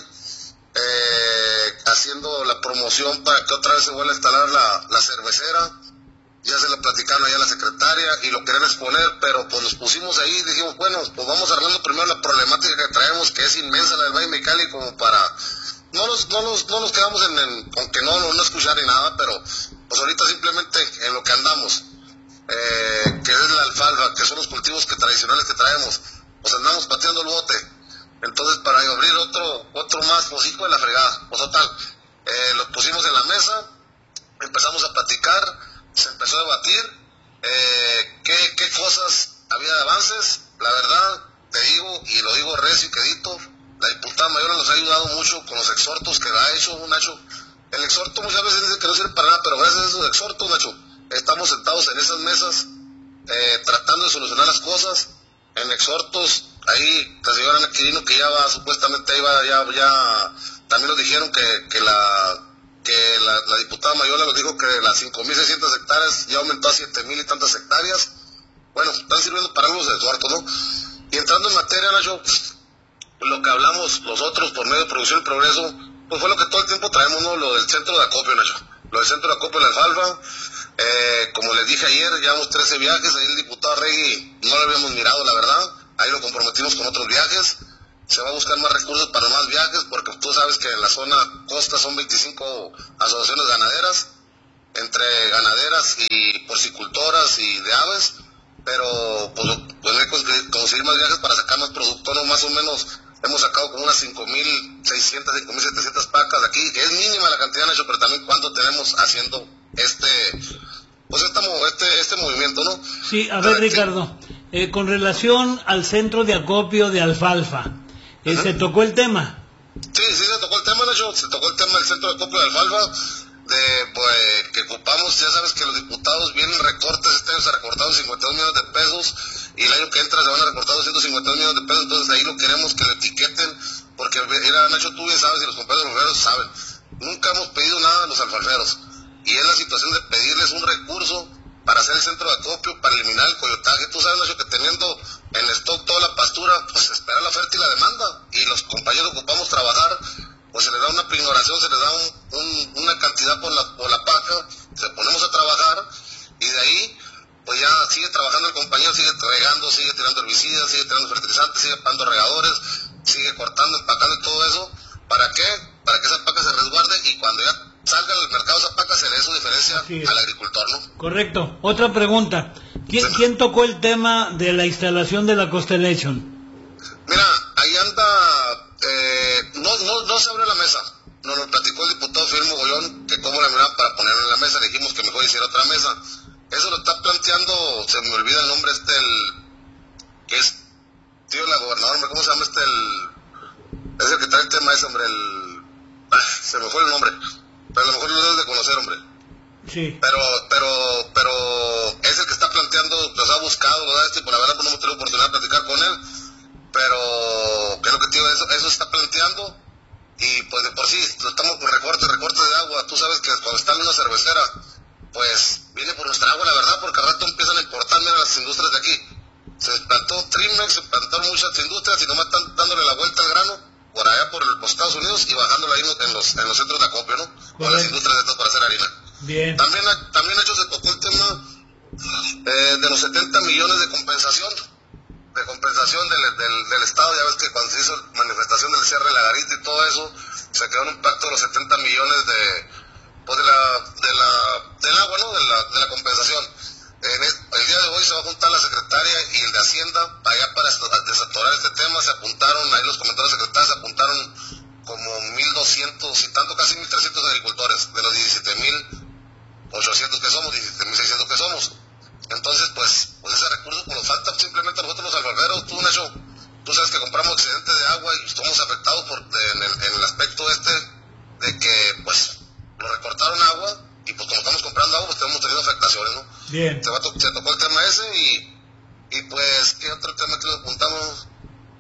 haciendo la promoción para que otra vez se vuelva a instalar la cervecera. Ya se la platicaron allá a la secretaria y lo querían exponer, pero pues nos pusimos ahí y dijimos, bueno, pues vamos arreglando primero la problemática que traemos, que es inmensa la del Valle Mexicali, como para no nos quedamos aunque no escuchar ni nada, pero pues ahorita simplemente en lo que andamos, que es la alfalfa, que son los cultivos tradicionales que traemos, pues andamos pateando el bote. Entonces, para abrir otro más, pues hijo de la fregada, pues total, los pusimos en la mesa, empezamos a platicar, se empezó a debatir qué cosas había de avances. La verdad, te digo, y lo digo recio y quedito, la diputada Mayola nos ha ayudado mucho con los exhortos que ha hecho, Nacho. El exhorto muchas veces dice que no sirve para nada, pero gracias a esos exhortos, Nacho, estamos sentados en esas mesas tratando de solucionar las cosas. En exhortos, ahí la señora Ana Quirino, que ya va, supuestamente ya también nos dijeron que la diputada Mayola nos dijo que las 5.600 hectáreas ya aumentó a 7.000 y tantas hectáreas. Bueno, están sirviendo para algo de exhortos, ¿no? Y entrando en materia, Nacho, lo que hablamos nosotros por medio de Producción y Progreso, pues fue lo que todo el tiempo traemos, ¿no? Lo del centro de acopio, Nacho. Lo del centro de acopio de la alfalfa. Como les dije ayer, llevamos 13 viajes, ahí el diputado Regui no lo habíamos mirado, la verdad, ahí lo comprometimos con otros viajes, se va a buscar más recursos para más viajes, porque tú sabes que en la zona costa son 25 asociaciones ganaderas, entre ganaderas y porcicultoras y de aves, pero pues hay que conseguir más viajes para sacar más producto, ¿no? Más o menos hemos sacado como unas 5.600, 5.700 pacas de aquí, que es mínima la cantidad, Nacho, pero también cuánto tenemos haciendo este movimiento, ¿no? Sí, a ver, Ricardo, con relación al centro de acopio de alfalfa, ¿se tocó el tema? Sí, se tocó el tema, Nacho, se tocó el tema del centro de acopio de alfalfa, que ocupamos, ya sabes que los diputados vienen recortes, este año se recortaron 52 millones de pesos, y el año que entra se van a recortar 252 millones de pesos, entonces ahí lo queremos que lo etiqueten, porque Nacho, tú ya sabes, y los compañeros alfalferos saben, nunca hemos pedido nada a los alfalferos, y es la situación de pedirles un recurso para hacer el centro de acopio, para eliminar el coyotaje. Tú sabes, Nacho, que teniendo en stock toda la pastura, pues espera la oferta y la demanda, y los compañeros ocupamos trabajar, pues honoración se les da una cantidad por la paja, se ponemos a trabajar y de ahí pues ya sigue trabajando el compañero, sigue regando, sigue tirando herbicidas, sigue tirando fertilizantes, sigue pagando regadores, sigue cortando, empacando y todo eso. ¿Para qué? Para que esa paca se resguarde y cuando ya salga al mercado esa paca se le dé su diferencia al agricultor, ¿no? Correcto. Otra pregunta. ¿Quién tocó el tema de la instalación de la Constellation? Mira, ahí anda, no se abre la mesa. Nos lo platicó el diputado Fidel Mogollón, que cómo la miraban para ponerlo en la mesa, le dijimos que mejor hiciera otra mesa. Eso lo está planteando, se me olvida el nombre, que es tío de la gobernadora, hombre, ¿cómo se llama es el que trae el tema ese, hombre, se me fue el nombre, pero a lo mejor lo debes de conocer, hombre. Sí. Pero es el que está planteando, los ha buscado, ¿verdad? Y por la verdad no hemos tenido oportunidad de platicar con él, pero creo que tío, eso está planteando, y pues de por sí, estamos con recorte de agua. Tú sabes que cuando está en una cervecera, pues viene por nuestra agua, la verdad, porque al rato empiezan a importar, mira, las industrias de aquí. Se plantó Trimex, se plantaron muchas industrias y nomás están dándole la vuelta al grano por allá por los Estados Unidos y bajándola ahí en los centros de acopio, ¿no? Con las industrias de estas para hacer harina. Bien. También hecho se tocó el tema de los 70 millones de compensación del Estado. Ya ves que cuando se hizo manifestación del cierre de la garita y todo eso, se quedó en un pacto de los 70 millones del agua, ¿no? De la compensación. El día de hoy se va a juntar la secretaria y el de Hacienda allá para desatorar este tema. Se apuntaron, ahí los comentarios secretarios, se apuntaron como 1.200 y tanto, casi 1.300 agricultores, de los 17.800 que somos, 17.600 que somos. Entonces, pues ese recurso pues, nos falta simplemente a nosotros los alfarberos. Tú sabes que compramos excedente de agua y estamos afectados en el aspecto de que, pues, nos recortaron agua y pues como estamos comprando agua, pues hemos tenido afectaciones, ¿no? Bien. Se tocó el tema ese y pues, ¿qué otro tema que le apuntamos?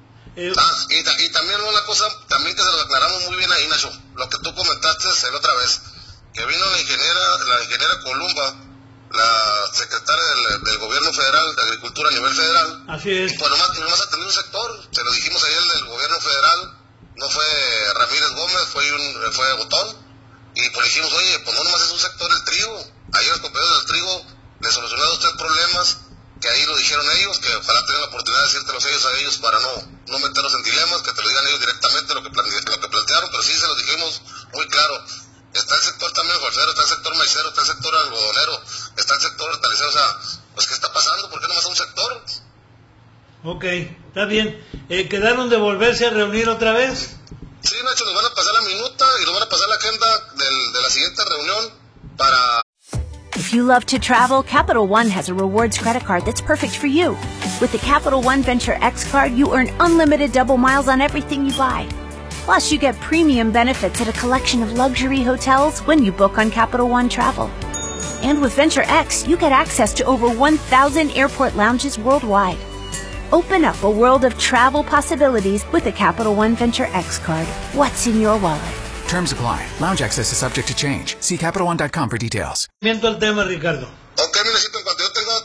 Y también una cosa, también que se lo aclaramos muy bien ahí, Nacho, lo que tú comentaste la otra vez, que vino la ingeniera Columba, la secretaria del gobierno federal, de agricultura a nivel federal. Así es. Y pues nomás atendió un sector, se lo dijimos ayer del gobierno federal, no fue Ramírez Gómez, fue Botón, y pues dijimos, oye, pues no nomás es un sector el trigo, ayer los compañeros del trigo les solucionaron 2 problemas, que ahí lo dijeron ellos, que ojalá tengan la oportunidad de decírtelos a ellos para no meternos en dilemas, que te lo digan ellos directamente lo que plantearon, pero sí se lo dijimos muy claro. Está el sector también golfero, está el sector maicero, está el sector algodonero, está el sector hortalicero, o sea, pues ¿qué está pasando? ¿Por qué nomás un sector? Ok, está bien. ¿Quedaron de volverse a reunir otra vez? Sí, Nacho, nos van a pasar la minuta y nos van a pasar la agenda de la siguiente reunión para... If you love to travel, Capital One has a rewards credit card that's perfect for you. With the Capital One Venture X card, you earn unlimited double miles on everything you buy. Plus, you get premium benefits at a collection of luxury hotels when you book on Capital One Travel. And with Venture X, you get access to over 1,000 airport lounges worldwide. Open up a world of travel possibilities with the Capital One Venture X card. What's in your wallet? Terms apply. Lounge access is subject to change. See CapitalOne.com for details. Viendo el tema, Ricardo. Ok, mi necesito, en cuanto yo tenga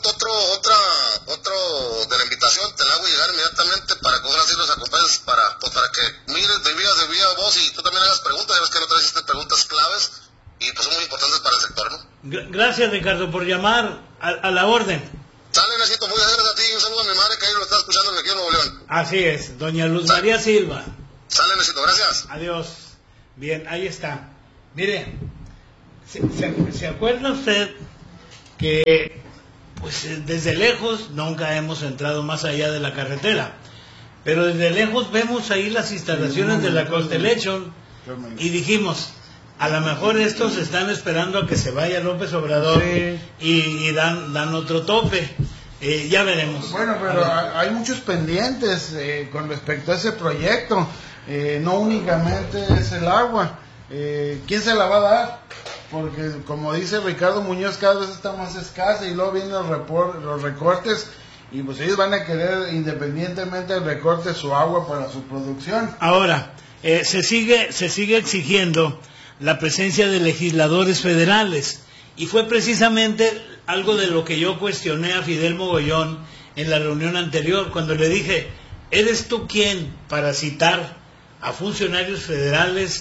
otro de la invitación, te la hago llegar inmediatamente para que ahora sí los acompañes para que mires de vía voz y tú también hagas preguntas. Ya ves que la otra vez hiciste preguntas claves y pues son muy importantes para el sector, ¿no? Gracias, Ricardo, por llamar a la orden. Sale, necesito, muy gracias a ti y un saludo a mi madre que ahí lo está escuchando aquí en Nuevo León. Así es, doña Luz María Silva. Sale, necesito, gracias. Adiós. Bien, ahí está. Mire, ¿se acuerda usted que pues desde lejos nunca hemos entrado más allá de la carretera, pero desde lejos vemos ahí las instalaciones de la Constellation y dijimos, a lo mejor estos están esperando a que se vaya López Obrador y dan otro tope. Ya veremos. Bueno, pero hay muchos pendientes con respecto a ese proyecto. No únicamente es el agua. ¿Quién se la va a dar? Porque como dice Ricardo Muñoz, cada vez está más escasa y luego vienen los recortes y pues ellos van a querer independientemente del recorte su agua para su producción. Ahora, se sigue exigiendo la presencia de legisladores federales y fue precisamente algo de lo que yo cuestioné a Fidel Mogollón en la reunión anterior cuando le dije, ¿eres tú quién para citar a funcionarios federales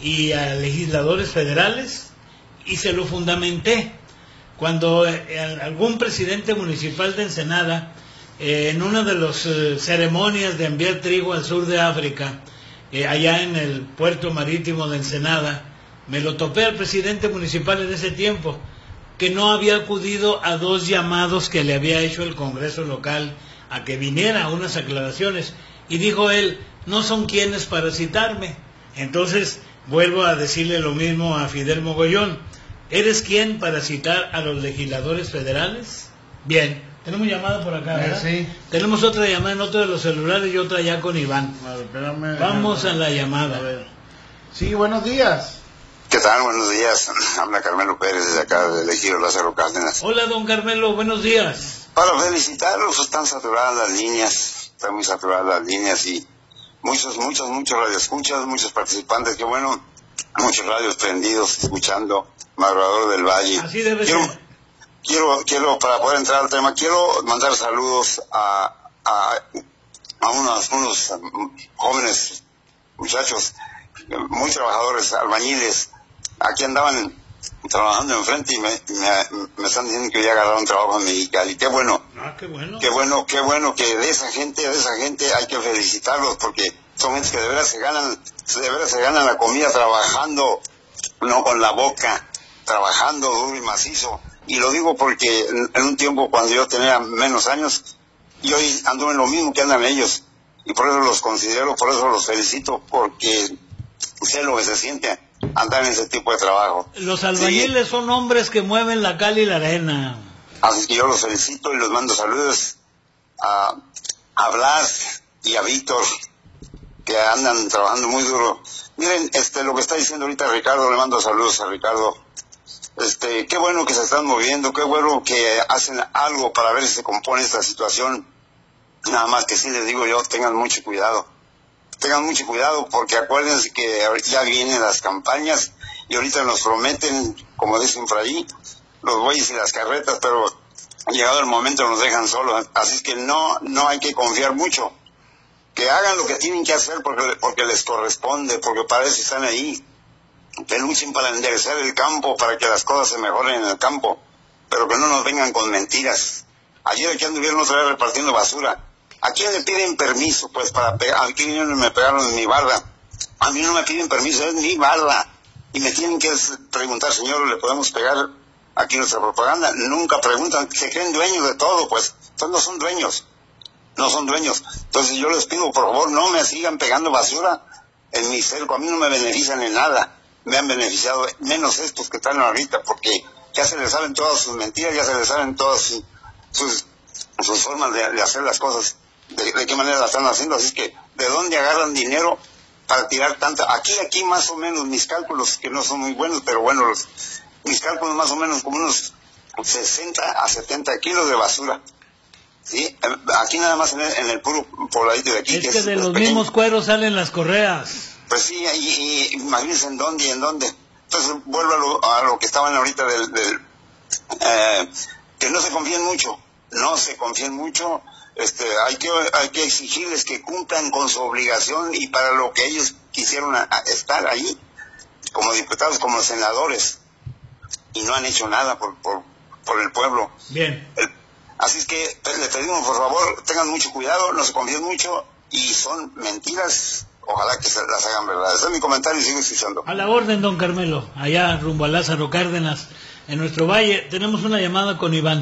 y a legisladores federales, y se lo fundamenté cuando algún presidente municipal de Ensenada, en una de las ceremonias de enviar trigo al sur de África, allá en el puerto marítimo de Ensenada, me lo topé al presidente municipal en ese tiempo, que no había acudido a 2 llamados que le había hecho el Congreso local a que viniera a unas aclaraciones, y dijo él, no son quienes para citarme. Entonces vuelvo a decirle lo mismo a Fidel Mogollón, ¿eres quién para citar a los legisladores federales? Bien, tenemos llamada por acá, ¿verdad? Sí. Tenemos otra llamada en otro de los celulares y otra ya con Iván. A ver, espérame, vamos a la llamada. A ver. Sí, buenos días. ¿Qué tal? Buenos días. Habla Carmelo Pérez desde acá del Ejido Lázaro Cárdenas. Hola, don Carmelo, buenos días. Para felicitarlos, están saturadas las líneas, están muy saturadas las líneas y muchos radioescuchas, muchos participantes, qué bueno, muchos radios prendidos, escuchando Madrugador del Valle. Así debe ser. Quiero, para poder entrar al tema, quiero mandar saludos a unos jóvenes muchachos, muy trabajadores, albañiles. Aquí andaban trabajando enfrente y me están diciendo que ya agarraron trabajo en Mexicali. Qué bueno. Qué bueno. Qué bueno que de esa gente hay que felicitarlos, porque son gentes que de veras se ganan la comida trabajando, no con la boca, trabajando duro y macizo. Y lo digo porque en un tiempo cuando yo tenía menos años, y hoy ando en lo mismo que andan ellos. Y por eso los considero, por eso los felicito, porque sé lo que se siente andar en ese tipo de trabajo. Los albañiles son hombres que mueven la cal y la arena. Así que yo los felicito y los mando saludos a Blas y a Víctor, que andan trabajando muy duro. Miren, lo que está diciendo ahorita Ricardo, le mando saludos a Ricardo. Qué bueno que se están moviendo, qué bueno que hacen algo para ver si se compone esta situación. Nada más que sí les digo yo, tengan mucho cuidado porque acuérdense que ya vienen las campañas y ahorita nos prometen, como dicen por ahí, los bueyes y las carretas, pero llegado el momento nos dejan solos. Así es que no hay que confiar mucho, que hagan lo que tienen que hacer porque les corresponde, porque para eso están ahí, que luchen para enderezar el campo, para que las cosas se mejoren en el campo, pero que no nos vengan con mentiras. Ayer aquí anduvieron otra vez repartiendo basura. ¿A quién le piden permiso? Pues para pegar. Aquí me pegaron en mi barda. A mí no me piden permiso, es mi barda. Y me tienen que preguntar, señor, ¿le podemos pegar aquí nuestra propaganda? Nunca preguntan, se creen dueños de todo, pues. Entonces no son dueños. Entonces yo les pido, por favor, no me sigan pegando basura en mi cerco. A mí no me benefician en nada. Me han beneficiado menos estos que están ahorita, porque ya se les saben todas sus mentiras, ya se les saben todas sus formas de hacer las cosas. De qué manera la están haciendo, así es que ¿de dónde agarran dinero para tirar tanta? Aquí más o menos mis cálculos, que no son muy buenos, pero bueno, mis cálculos más o menos como unos 60 a 70 kilos de basura, ¿sí? Aquí nada más en el puro pobladito de aquí. Es que de los mismos cueros salen las correas. Pues sí, y imagínense en dónde. Entonces vuelvo a lo que estaban ahorita que no se confíen mucho. Hay que exigirles que cumplan con su obligación y para lo que ellos quisieron estar ahí, como diputados, como senadores, y no han hecho nada por el pueblo. Bien. Así es que les pedimos, por favor, tengan mucho cuidado, no se confíen mucho, y son mentiras, ojalá que se las hagan verdad. Ese es mi comentario y sigo escuchando. A la orden, don Carmelo, allá rumbo a Lázaro Cárdenas, en nuestro valle. Tenemos una llamada con Iván.